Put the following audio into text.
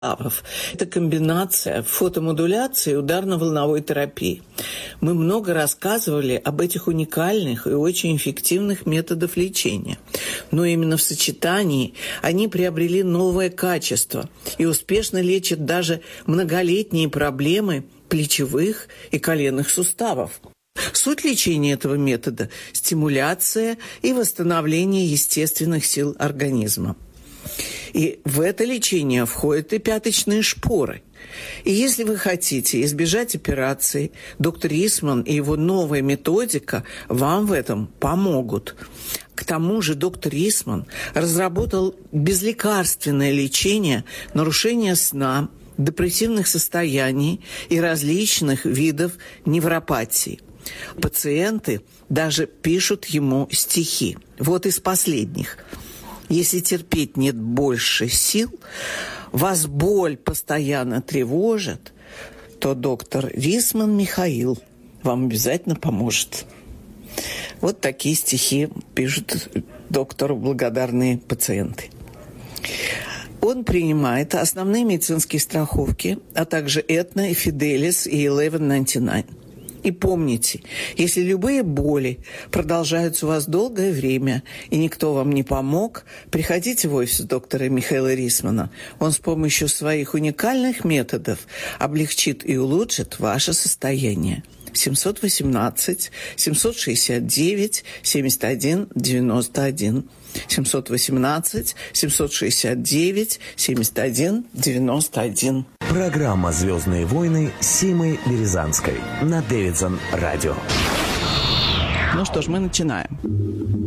Это комбинация фотомодуляции и ударно-волновой терапии. Мы много рассказывали об этих уникальных и очень эффективных методах лечения. Но именно в сочетании они приобрели новое качество и успешно лечат даже многолетние проблемы плечевых и коленных суставов. Суть лечения этого метода – стимуляция и восстановление естественных сил организма. И в это лечение входят и пяточные шпоры. И если вы хотите избежать операции, доктор Исман и его новая методика вам в этом помогут. К тому же доктор Исман разработал безлекарственное лечение нарушения сна, депрессивных состояний и различных видов невропатии. Пациенты даже пишут ему стихи. Вот из последних. Если терпеть нет больше сил, вас боль постоянно тревожит, то доктор Висман Михаил вам обязательно поможет. Вот такие стихи пишут доктору благодарные пациенты. Он принимает основные медицинские страховки, а также Aetna, Fidelis и 1199. И помните, если любые боли продолжаются у вас долгое время, и никто вам не помог, приходите в офис доктора Михаила Рисмана. Он с помощью своих уникальных методов облегчит и улучшит ваше состояние. 718-769-71-91. 718-769-71-91. Программа «Звездные войны» Симы Березанской на Дэвидсон Радио. Ну что ж, мы начинаем.